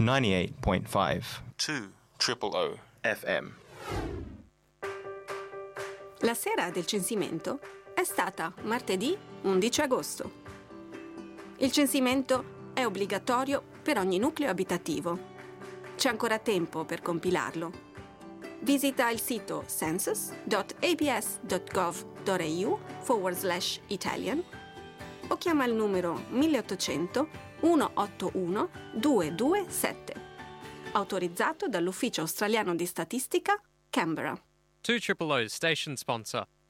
98.5 2 FM. La sera del censimento è stata martedì 11 agosto. Il censimento è obbligatorio per ogni nucleo abitativo. C'è ancora tempo per compilarlo. Visita il sito census.abs.gov.au/Italian o chiama il numero 1800 181 227, autorizzato dall'Ufficio Australiano di Statistica, Canberra. 2 Station sponsor.